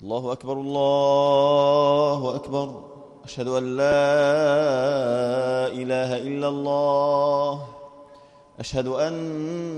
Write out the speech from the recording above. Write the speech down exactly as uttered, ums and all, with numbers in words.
الله أكبر الله أكبر. أشهد أن لا إله إلا الله. أشهد أن